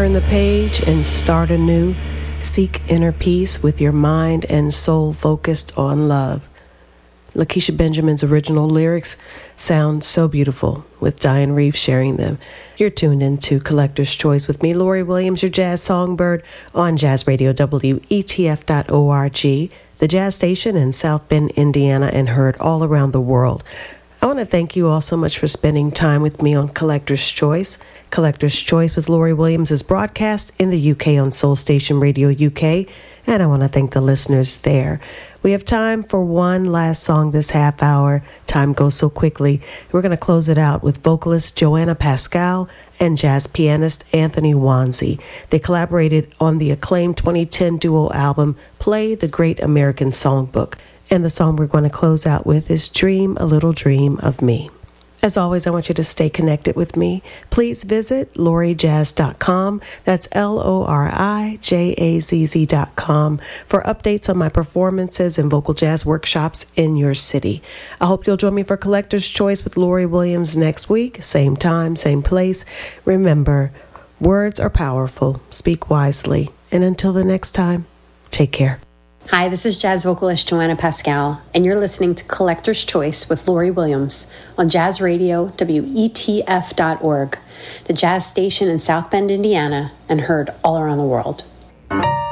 turn the page and start anew. Seek inner peace with your mind and soul focused on love. Lakeisha Benjamin's original lyrics sound so beautiful, with Diane Reeves sharing them. You're tuned into Collector's Choice with me, Lori Williams, your jazz songbird, on Jazz Radio WETF.org, the jazz station in South Bend, Indiana, and heard all around the world. I want to thank you all so much for spending time with me on Collector's Choice. Collector's Choice with Lori Williams is broadcast in the UK on Soul Station Radio UK, and I want to thank the listeners there. We have time for one last song this half hour. Time goes so quickly. We're going to close it out with vocalist Joanna Pascal and jazz pianist Anthony Wanzi. They collaborated on the acclaimed 2010 duo album, Play the Great American Songbook. And the song we're going to close out with is Dream a Little Dream of Me. As always, I want you to stay connected with me. Please visit lorijazz.com. That's LORIJAZZ.com for updates on my performances and vocal jazz workshops in your city. I hope you'll join me for Collector's Choice with Lori Williams next week. Same time, same place. Remember, words are powerful. Speak wisely. And until the next time, take care. Hi, this is jazz vocalist Joanna Pascal, and you're listening to Collector's Choice with Lori Williams on Jazz Radio WETF.org, the jazz station in South Bend, Indiana, and heard all around the world.